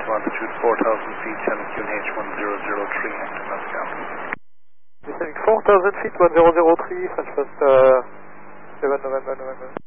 altitude 4,000 feet, 7 QNH 1003, enter Moscow. Descending 4,000 feet, 1003, French first, 7 November.